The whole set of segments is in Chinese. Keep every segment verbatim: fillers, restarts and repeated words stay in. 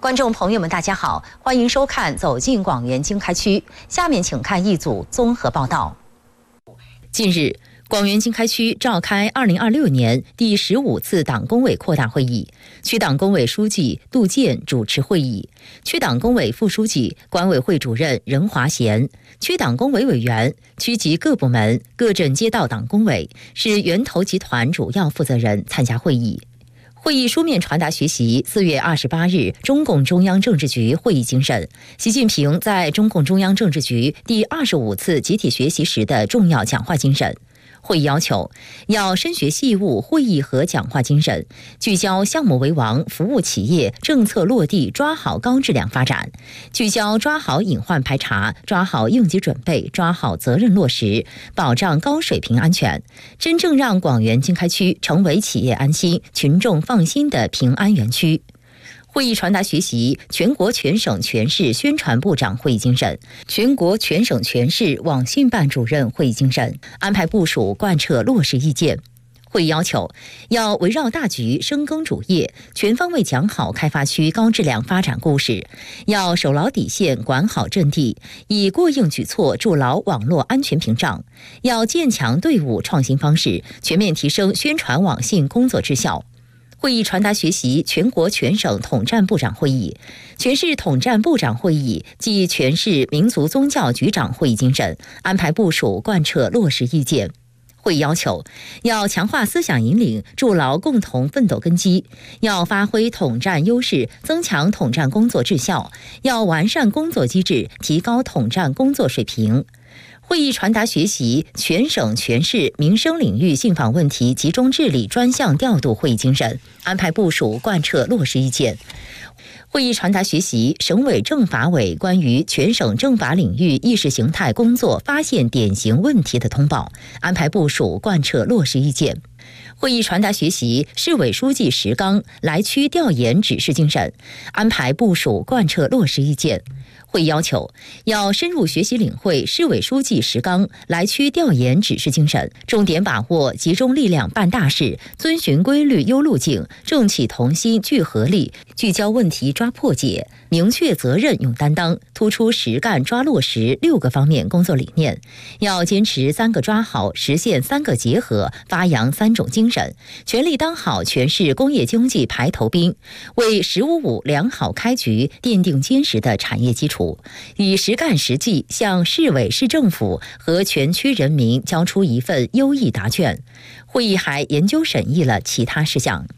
观众朋友们，大家好，欢迎收看《走进广元经开区》。下面请看一组综合报道。近日，广元经开区召开二零二六年第十五次党工委扩大会议，区党工委书记杜健主持会议，区党工委副书记、管委会主任任华贤、区党工委委员、区级各部门、各镇街道党工委是源头集团主要负责人参加会议。会议书面传达学习四月二十八日中共中央政治局会议精神，习近平在中共中央政治局第二十五次集体学习时的重要讲话精神。会议要求要深学细务会议和讲话精神，聚焦项目为王、服务企业、政策落地，抓好高质量发展；聚焦抓好隐患排查，抓好应急准备，抓好责任落实，保障高水平安全，真正让广元经开区成为企业安心、群众放心的平安园区。会议传达学习全国全省全市宣传部长会议精神，全国全省全市网信办主任会议精神，安排部署贯彻落实意见。会议要求要围绕大局深耕主业，全方位讲好开发区高质量发展故事，要守牢底线，管好阵地，以过硬举措筑牢网络安全屏障，要建强队伍创新方式，全面提升宣传网信工作质效。会议传达学习全国全省统战部长会议、全市统战部长会议及全市民族宗教局长会议精神，安排部署贯彻落实意见。会议要求要强化思想引领，筑牢共同奋斗根基，要发挥统战优势，增强统战工作质效，要完善工作机制，提高统战工作水平。会议传达学习全省全市民生领域信访问题集中治理专项调度会议精神，安排部署贯彻落实意见。会议传达学习省委政法委关于全省政法领域意识形态工作发现典型问题的通报，安排部署贯彻落实意见。会议传达学习市委书记石纲来区调研指示精神，安排部署贯彻落实意见。会议要求要深入学习领会市委书记石纲来区调研指示精神，重点把握集中力量办大事，遵循规律优路径，正气同心聚合力，聚焦问题抓破解，明确责任勇担当，突出实干抓落实六个方面工作理念。要坚持三个抓好，实现三个结合，发扬三种精神，全力当好全市工业经济排头兵，为“十五五”良好开局奠定坚实的产业基础。以实干实际向市委市政府和全区人民交出一份优异答卷。会议还研究审议了其他事项。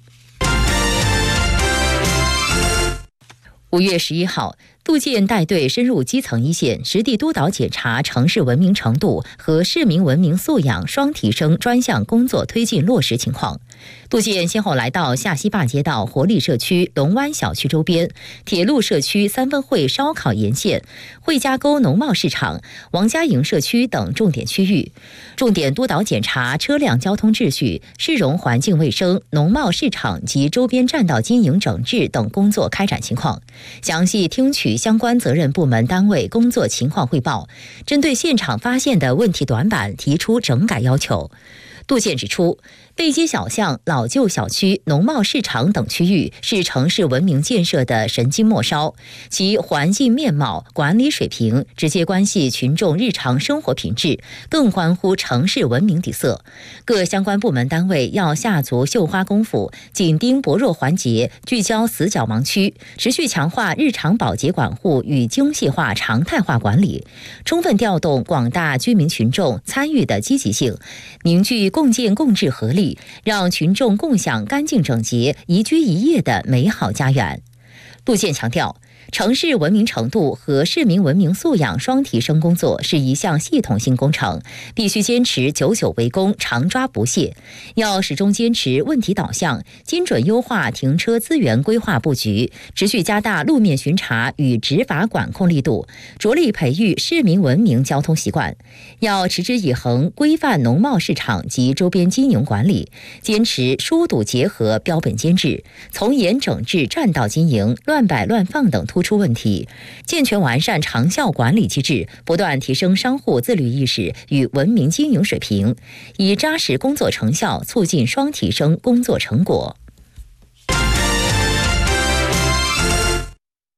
五月十一号，杜健带队深入基层一线，实地督导检查城市文明程度和市民文明素养双提升专项工作推进落实情况。杜健先后来到下西坝街道活力社区龙湾小区周边、铁路社区三分会烧烤沿线、汇家沟农贸市场、王家营社区等重点区域，重点督导检查车辆交通秩序、市容环境卫生、农贸市场及周边占道经营整治等工作开展情况，详细听取相关责任部门单位工作情况汇报，针对现场发现的问题短板提出整改要求。杜健指出，背街小巷、老旧小区、农贸市场等区域是城市文明建设的神经末梢，其环境面貌、管理水平直接关系群众日常生活品质，更关乎城市文明底色。各相关部门单位要下足绣花功夫，紧盯薄弱环节，聚焦死角盲区，持续强化日常保洁管护与精细化常态化管理，充分调动广大居民群众参与的积极性，凝聚共建共治合力，让群众共享干净整洁、宜居宜业的美好家园。杜健强调，城市文明程度和市民文明素养双提升工作是一项系统性工程，必须坚持久久为功，常抓不懈。要始终坚持问题导向，精准优化停车资源规划布局，持续加大路面巡查与执法管控力度，着力培育市民文明交通习惯。要持之以恒规范农贸市场及周边经营管理，坚持疏堵结合标本兼治，从严整治占道经营、乱摆乱放等突出问题，健全完善长效管理机制，不断提升商户自律意识与文明经营水平，以扎实工作成效促进双提升工作成果。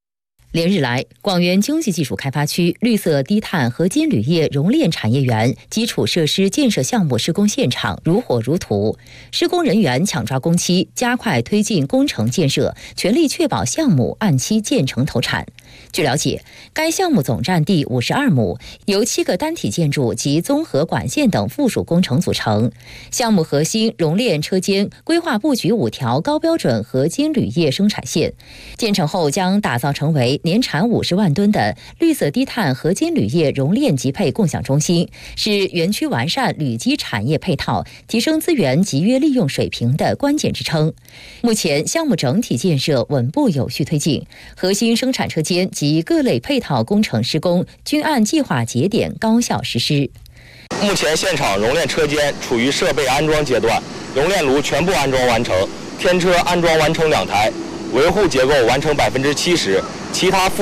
连日来，广元经济技术开发区绿色低碳合金铝业熔炼产业园基础设施建设项目施工现场如火如荼，施工人员抢抓工期，加快推进工程建设，全力确保项目按期建成投产。据了解，该项目总占地五十二亩，由七个单体建筑及综合管线等附属工程组成。项目核心熔炼车间规划布局五条高标准合金铝业生产线，建成后将打造成为年产五十万吨的绿色低碳合金铝业熔炼集配共享中心，是园区完善铝基产业配套、提升资源集约利用水平的关键支撑。目前，项目整体建设稳步有序推进，核心生产车间及各类配套工程施工均按计划节点高效实施。 目前现场熔炼车间处于设备安装阶段，熔炼炉全部安装完成，天车安装完成两台，维护结构完成百分之七十，其他附